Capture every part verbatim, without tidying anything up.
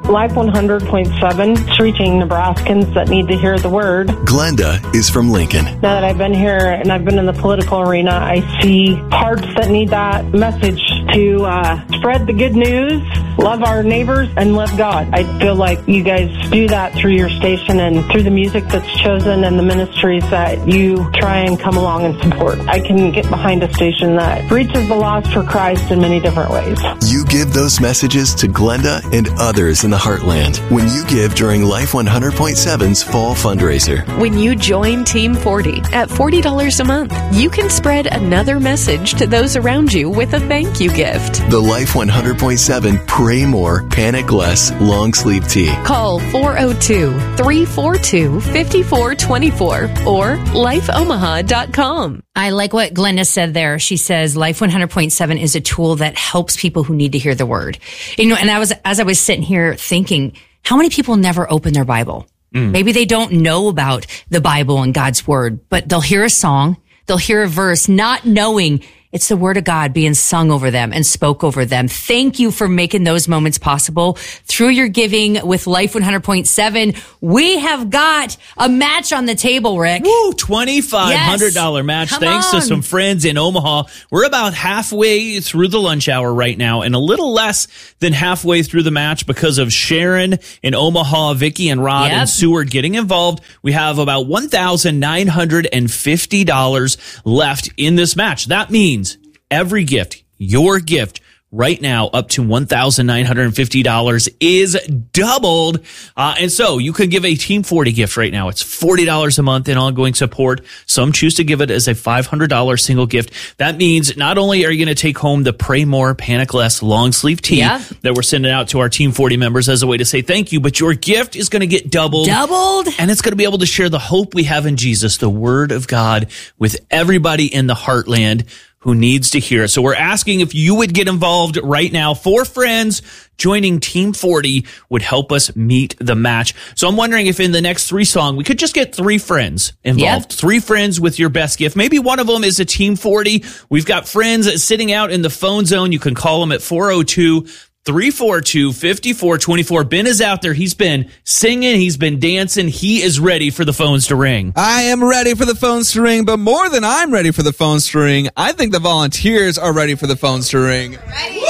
Life one hundred point seven is reaching Nebraskans that need to hear the word. Glenda is from Lincoln. Now that I've been here and I've been in the political arena, I see hearts that need that message to uh, spread the good news, love our neighbors, and love God. I feel like you guys do that through your station and through the music that's chosen and the ministries that you try and come along and support. I can get behind a station that reaches the lost for Christ in many different ways. You give those messages to Glenda and others in the Heartland when you give during Life one hundred point seven's fall fundraiser. When you join Team forty at forty dollars a month, you can spread another message to those around you with a thank you gift. The Life one hundred point seven Pray More, Panic Less long sleeve tee. Call four oh two, three four two, five four two four or life omaha dot com. I like what Glenda said there. She says Life one hundred point seven is a tool that helps people who need to hear the word. You know, and I was, as I was sitting here thinking, how many people never open their Bible? Mm. Maybe they don't know about the Bible and God's word, but they'll hear a song, they'll hear a verse, not knowing it's the word of God being sung over them and spoke over them. Thank you for making those moments possible through your giving with Life one hundred point seven. We have got a match on the table, Rick. Woo, twenty-five hundred dollars yes. match. Come Thanks on. to some friends in Omaha. We're about halfway through the lunch hour right now and a little less than halfway through the match because of Sharon in Omaha, Vicky and Rod yep. and Seward getting involved. We have about one thousand nine hundred fifty dollars left in this match. That means every gift, your gift right now up to one thousand nine hundred fifty dollars is doubled. Uh, and so you can give a Team forty gift right now. It's forty dollars a month in ongoing support. Some choose to give it as a five hundred dollars single gift. That means not only are you going to take home the Pray More, Panic Less long sleeve tee yeah. that we're sending out to our Team forty members as a way to say thank you, but your gift is going to get doubled. Doubled. And it's going to be able to share the hope we have in Jesus, the Word of God, with everybody in the Heartland who needs to hear it. So we're asking if you would get involved right now. Four friends joining Team forty would help us meet the match. So I'm wondering if in the next three songs, we could just get three friends involved. Yep. Three friends with your best gift. Maybe one of them is a Team forty. We've got friends sitting out in the phone zone. You can call them at four oh two, three four two, five four two four. Ben is out there. He's been singing. He's been dancing. He is ready for the phones to ring. I am ready for the phones to ring, but more than I'm ready for the phones to ring, I think the volunteers are ready for the phones to ring. Ready.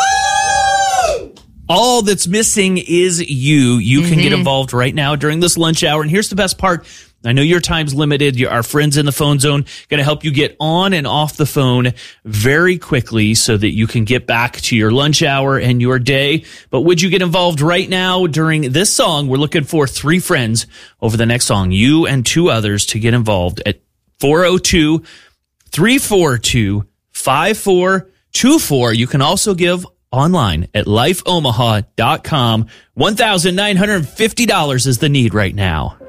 All that's missing is you. You mm-hmm. can get involved right now during this lunch hour. And here's the best part. I know your time's limited. Your, our friends in the phone zone going to help you get on and off the phone very quickly so that you can get back to your lunch hour and your day. But would you get involved right now during this song? We're looking for three friends over the next song, you and two others, to get involved at four oh two, three four two, five four two four. You can also give online at life omaha dot com. one thousand nine hundred fifty dollars is the need right now.